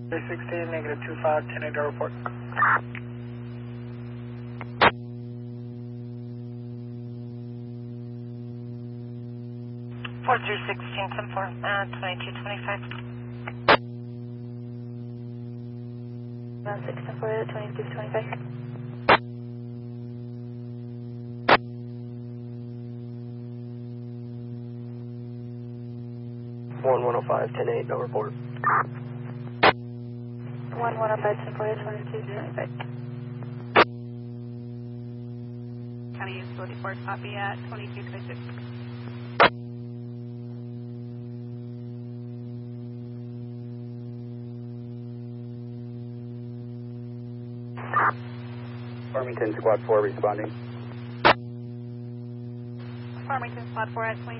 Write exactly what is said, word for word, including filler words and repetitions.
three sixteen, negative two five, ten eight report. four three sixteen, ten four, uh, twenty-two twenty-five. one six ten four, twenty-two twenty-five. one one oh five, ten eight, no report. one one oh five, ten four, twenty-two twenty-five. County Utility Force copy at twenty-two twenty-six. Farmington Squad four responding. Farmington Squad four at twenty.